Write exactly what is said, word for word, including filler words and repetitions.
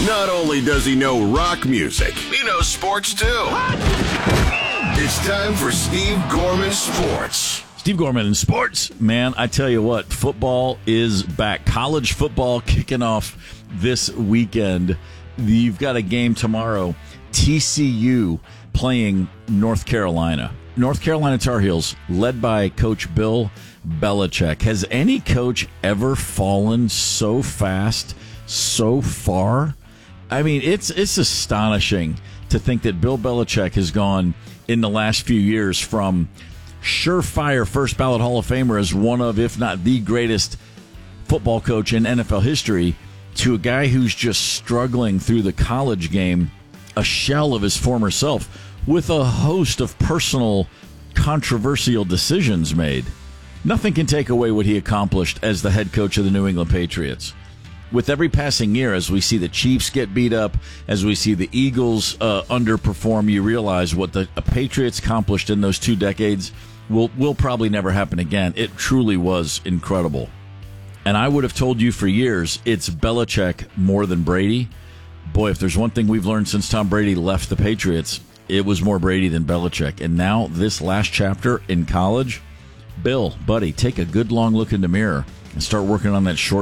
Not only does he know rock music, he knows sports too. It's time for Steve Gorman Sports. Steve Gorman in sports. Man, I tell you what, football is back. College football kicking off this weekend. You've got a game tomorrow. T C U playing North Carolina. North Carolina Tar Heels, led by Coach Bill Belichick. Has any coach ever fallen so fast, so far? I mean, it's it's astonishing to think that Bill Belichick has gone in the last few years from surefire first ballot Hall of Famer as one of, if not the greatest football coach in N F L history, to a guy who's just struggling through the college game, a shell of his former self, with a host of personal, controversial decisions made. Nothing can take away what he accomplished as the head coach of the New England Patriots. With every passing year, as we see the Chiefs get beat up, as we see the Eagles uh, underperform, you realize what the Patriots accomplished in those two decades will will probably never happen again. It truly was incredible. And I would have told you for years, it's Belichick more than Brady. Boy, if there's one thing we've learned since Tom Brady left the Patriots, it was more Brady than Belichick. And now, this last chapter in college, Bill, buddy, take a good long look in the mirror and start working on that short